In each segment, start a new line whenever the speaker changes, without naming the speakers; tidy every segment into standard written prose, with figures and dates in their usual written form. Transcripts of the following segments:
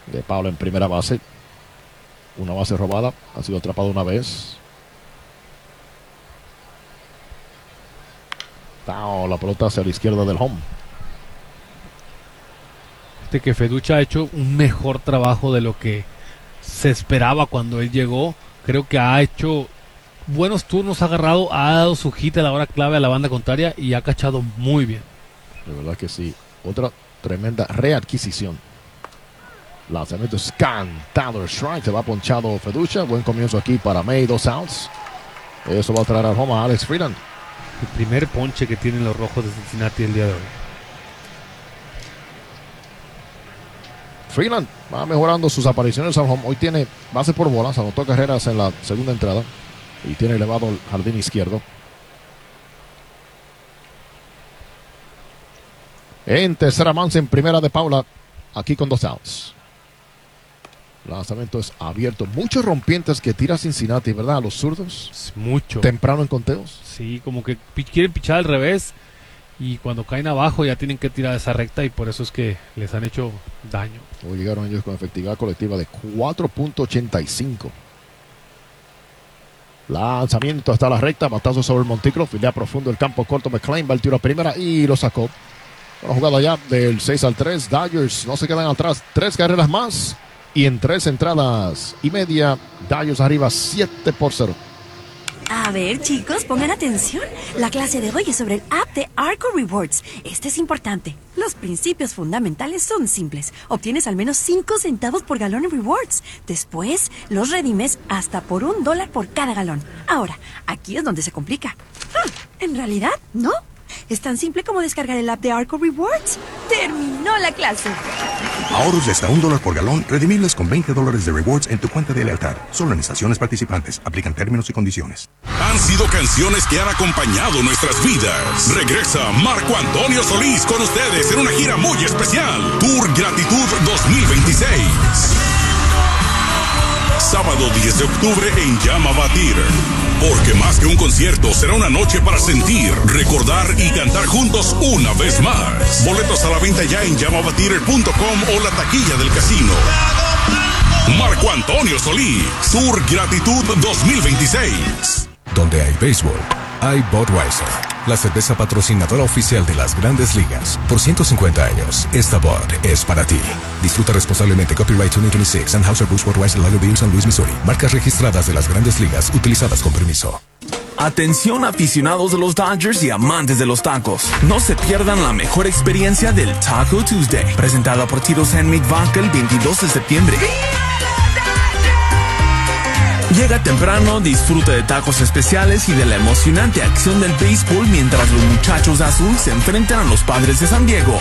de Paula en primera base. Una base robada. Ha sido atrapado una vez. La pelota hacia la izquierda del home.
Que Feduccia ha hecho un mejor trabajo de lo que se esperaba cuando él llegó. Creo que ha hecho buenos turnos, ha dado su hit a la hora clave a la banda contraria y ha cachado muy bien.
De verdad que sí. Otra tremenda readquisición. Lanzamiento es cantado, strike. Se va ponchado Feduccia. Buen comienzo aquí para May, 2 outs. Eso va a traer al home a Alex Freeland.
El primer ponche que tienen los rojos de Cincinnati el día de hoy.
Freeland va mejorando sus apariciones al home. Hoy tiene base por bolas. Anotó carreras en la segunda entrada. Y tiene elevado el jardín izquierdo. En tercera avance en primera de Paula. Aquí con 2 outs. Lanzamiento es abierto. Muchos rompientes que tira Cincinnati, ¿verdad? Los zurdos.
Mucho.
Temprano en conteos.
Sí, como que quieren pichar al revés. Y cuando caen abajo ya tienen que tirar esa recta. Y por eso es que les han hecho daño.
Hoy llegaron ellos con efectividad colectiva de 4.85. Lanzamiento hasta la recta. Batazo sobre el montículo. Filea profundo el campo corto. McLean va el tiro a primera y lo sacó. Una jugada ya del 6-3. Dodgers no se quedan atrás. 3 carreras más. Y en 3 entradas y media, Dodgers arriba 7-0.
A ver, chicos, pongan atención. La clase de hoy es sobre el app de Arco Rewards. Este es importante. Los principios fundamentales son simples. Obtienes al menos 5 centavos por galón en rewards. Después, los redimes hasta por $1 por cada galón. Ahora, aquí es donde se complica. En realidad, no. Es tan simple como descargar el app de Arco Rewards. ¡Terminó la clase!
Ahorros de hasta $1 por galón, redimibles con $20 de rewards en tu cuenta de lealtad. Solo en estaciones participantes. Aplican términos y condiciones.
Han sido canciones que han acompañado nuestras vidas. Regresa Marco Antonio Solís con ustedes en una gira muy especial. Tour Gratitud 2026. Sábado 10 de octubre en Llama Batir. Porque más que un concierto, será una noche para sentir, recordar y cantar juntos una vez más. Boletos a la venta ya en llamabatir.com o la taquilla del casino. Marco Antonio Solís, Tour Gratitud 2026.
Donde hay béisbol, hay Budweiser, la cerveza patrocinadora oficial de las Grandes Ligas. Por 150 años, esta Bud es para ti. Disfruta responsablemente. Copyright 2026, Anheuser-Busch Budweiser Lager Beer, San Luis, Missouri. Marcas registradas de las Grandes Ligas, utilizadas con permiso.
Atención aficionados de los Dodgers y amantes de los tacos. No se pierdan la mejor experiencia del Taco Tuesday, presentada por Tito's Handmade Vodka el 22 de septiembre. Llega temprano, disfruta de tacos especiales y de la emocionante acción del béisbol mientras los muchachos de azul se enfrentan a los Padres de San Diego.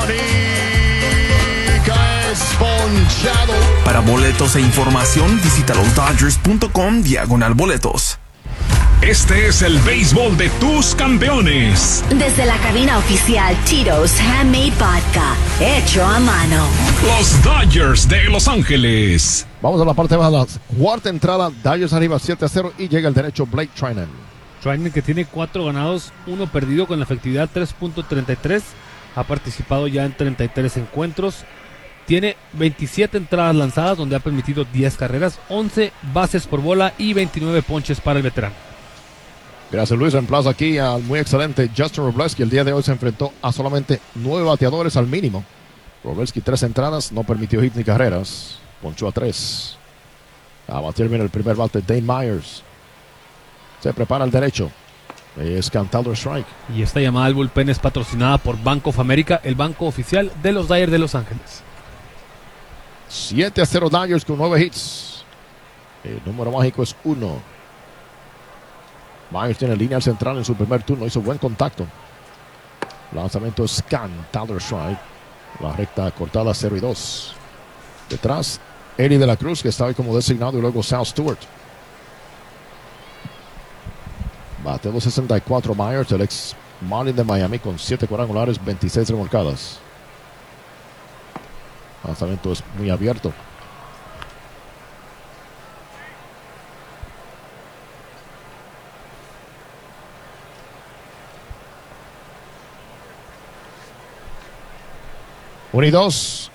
Para boletos e información, visita losdodgers.com/boletos.
Este es el béisbol de tus campeones.
Desde la cabina oficial Tito's Handmade Vodka, hecho a mano.
Los Dodgers de Los Ángeles.
Vamos a la parte baja de la cuarta entrada. Dodgers arriba 7-0 y llega el derecho Blake Treinen.
Treinen, que tiene 4 ganados, 1 perdido con la efectividad 3.33. Ha participado ya en 33 encuentros. Tiene 27 entradas lanzadas donde ha permitido 10 carreras, 11 bases por bola y 29 ponches para el veterano.
Gracias, Luis. Reemplaza aquí al muy excelente Justin Wroblewski. El día de hoy se enfrentó a solamente 9 bateadores al mínimo. Wroblewski 3 entradas, no permitió hit ni carreras. Ponchó a 3. A batir bien el primer bate Dane Myers. Se prepara el derecho. Es cantado el strike.
Y esta llamada al bullpen es patrocinada por Bank of America, el banco oficial de los Dodgers de Los Ángeles.
7-0 Dodgers con 9 hits. El número mágico es 1. Myers tiene línea central en su primer turno. Hizo buen contacto. Lanzamiento es cantado strike. La recta cortada 0-2. Detrás, Eddie de la Cruz, que está hoy como designado, y luego Sal Stewart. Bate 264 Myers, el ex Marlin de Miami, con 7 cuadrangulares, 26 remolcadas. Lanzamiento es muy abierto. Uno y 2.